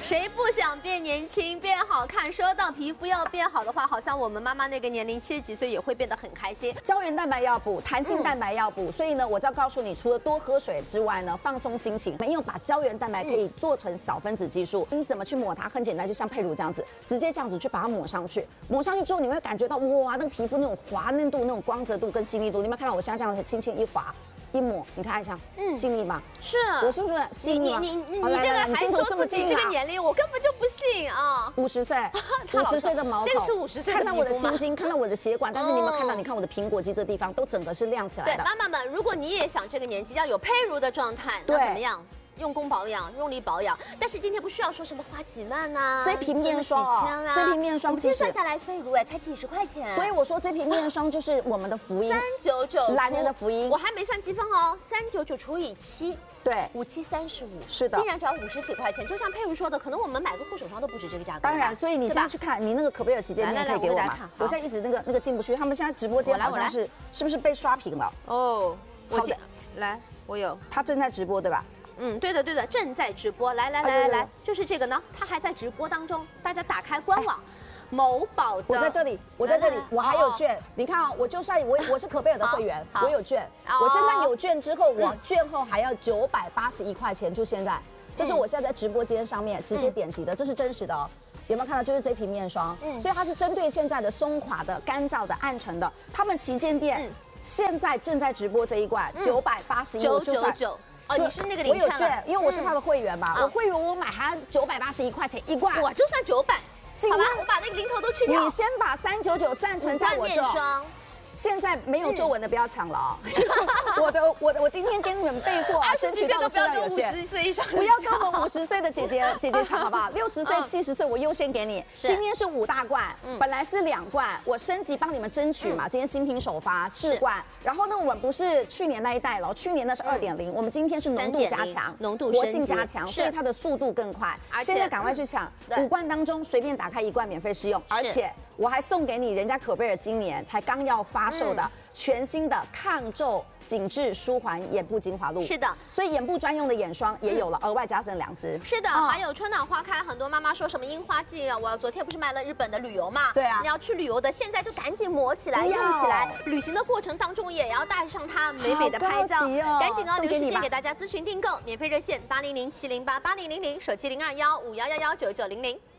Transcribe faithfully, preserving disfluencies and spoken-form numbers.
谁不想变年轻、变好看？说到皮肤要变好的话，好像我们妈妈那个年龄七十几岁也会变得很开心。 胶原蛋白要补，弹性蛋白要补， 嗯、 所以呢，我就要告诉你，除了多喝水之外呢，放松心情，没有把胶原蛋白可以做成小分子激素。你怎么去抹它？很简单，就像佩如这样子，直接这样子去把它抹上去。抹上去之后，你会感觉到哇，那个皮肤那种滑嫩度、那种光泽度跟细腻度，你有没有看到我现在这样子轻轻一滑？一抹，你看一下，嗯，细腻吧？ 是， 我是不是细腻吗？ 你你你你这个还说自己这个年龄，我根本就不信啊！ 五十岁，五十岁的毛孔， 这个是五十岁的看到我的青筋，看到我的血管，但是你有没有看到？你看我的苹果肌这地方都整个是亮起来的。 对，妈妈们，如果你也想这个年纪要有佩如的状态，那怎么样？用功保养，用力保养，但是今天不需要说什么花几万呐、啊， 这瓶面霜哦，这瓶面霜其实算下来，佩如哎，才几十块钱。 所以我说这瓶面霜就是我们的福音， 三九九， 男人的福音。 我还没算积分哦，三九九除以七， 对， 五七三十五， 是的， 竟然只要五十几块钱。就像佩如说的，可能我们买个护手霜都不止这个价格。 当然，所以你现在去看，你那个可贝尔旗舰店可以给我吗？我现在一直那个那个进不去，他们现在直播间好像是是不是被刷屏了？ 哦，我进来，我有， 他正在直播对吧？ 嗯，对的对的，正在直播。来来来来来，就是这个呢，它还在直播当中，大家打开官网，某宝的。 我在这里，我在这里，我还有券。你看啊，我就算我我是可贝尔的会员，我有券。我现在有券之后，我券后还要九百八十一块钱，就现在，这是我现在在直播间上面直接点击的，这是真实的哦。有没有看到？就是这瓶面霜，嗯，所以它是针对现在的松垮的、干燥的、暗沉的。他们旗舰店现在正在直播这一罐，九百八十一， 九九九。哦，你是那个领我有券，因为我是他的会员嘛。我会员我买还九百八十一块钱一罐， 我就算九百，好吧，我把那个零头都去掉。 你先把三九九暂存在我这。现在没有皱纹的不要抢了啊！我的我的我今天给你们备货啊，争取到的数量有限。 五十岁以上， 不要跟我们五十岁的姐姐姐姐抢好不好？六十岁、七十岁我优先给你。今天是五大罐，本来是两罐，我升级帮你们争取嘛。今天新品首发四罐，然后呢，我们不是去年那一代了，去年那是二点零，我们今天是浓度加强， 浓度活性加强，所以它的速度更快。现在赶快去抢，五罐当中随便打开一罐免费试用，而且。我还送给你人家可贝尔今年才刚要发售的全新的抗皱紧致舒缓眼部精华露。 是的， 所以眼部专用的眼霜也有了，额外加赠两支。 是的，还有春暖花开，很多妈妈说什么樱花季啊，我昨天不是卖了日本的旅游嘛？ 对啊， 你要去旅游的，现在就赶紧抹起来、用起来。旅行的过程当中也要带上它，美美的拍照。赶紧哦，留时间给大家咨询订购，免费热线八零零七零八八零零零，手机零二幺五幺幺幺九九零零。